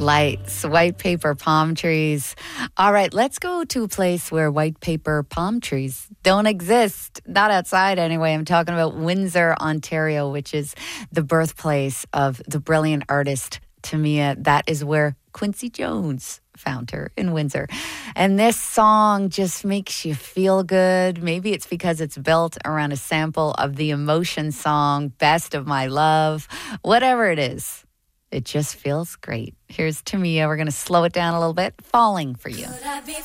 Lights, white paper palm trees. All right, let's go to a place where white paper palm trees don't exist. Not outside anyway. I'm talking about Windsor, Ontario, which is the birthplace of the brilliant artist Tamia. That is where Quincy Jones found her, in Windsor. And this song just makes you feel good. Maybe it's because it's built around a sample of the Emotion song, Best of My Love. Whatever it is, it just feels great. Here's Tamia. We're going to slow it down a little bit. Falling for You.